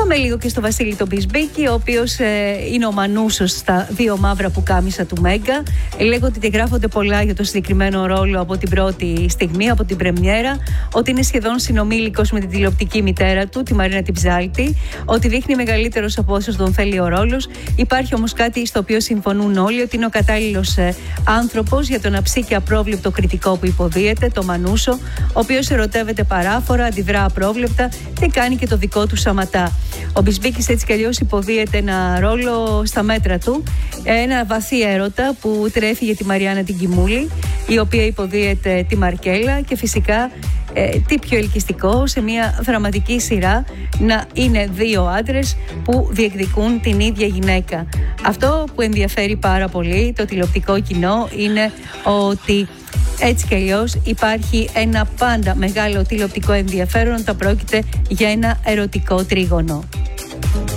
Πάμε λίγο και στο Βασίλη τον Μπισμπίκη, ο οποίος είναι ο μανούσος στα δύο μαύρα πουκάμισα του Μέγκα. Λέγονται ότι γράφονται πολλά για το συγκεκριμένο ρόλο από την πρώτη στιγμή, από την πρεμιέρα. Ότι είναι σχεδόν συνομήλικος με την τηλεοπτική μητέρα του, τη Μαρίνα την Ψάλτη. Ότι δείχνει μεγαλύτερος από όσο τον θέλει ο ρόλος. Υπάρχει όμως κάτι στο οποίο συμφωνούν όλοι, ότι είναι ο κατάλληλος άνθρωπος για το ναψί και απρόβλεπτο κριτικό που υποδίεται, το μανούσο, ο οποίος ερωτεύεται παράφορα, αντιδρά απρόβλεπτα και κάνει και το δικό του σαματά. Ο Μπισμπίκης έτσι κι αλλιώς υποδίεται ένα ρόλο στα μέτρα του, ένα βαθύ έρωτα που τρέφει για τη Μαριάννα την Κιμούλη, η οποία υποδίεται τη Μαρκέλα, και φυσικά τι πιο ελκυστικό σε μια δραματική σειρά να είναι δύο άντρες που διεκδικούν την ίδια γυναίκα. Αυτό που ενδιαφέρει πάρα πολύ το τηλεοπτικό κοινό είναι ότι έτσι κι αλλιώς υπάρχει ένα πάντα μεγάλο τηλεοπτικό ενδιαφέρον όταν πρόκειται για ένα ερωτικό τρίγωνο.